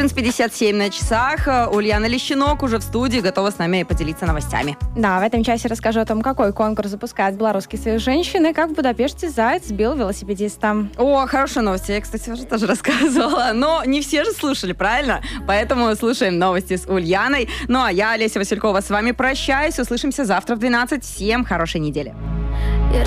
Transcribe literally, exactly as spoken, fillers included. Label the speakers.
Speaker 1: одиннадцать пятьдесят семь на часах. Ульяна Лещинок уже в студии, готова с нами поделиться новостями.
Speaker 2: Да, в этом часе расскажу о том, какой конкурс запускает Белорусский союз женщин и как в Будапеште заяц сбил велосипедиста.
Speaker 1: О, хорошая новость. Я, кстати, уже тоже рассказывала. Но не все же слушали, правильно? Поэтому слушаем новости с Ульяной. Ну а я, Олеся Василькова, с вами прощаюсь. Услышимся завтра в двенадцать. Всем хорошей недели.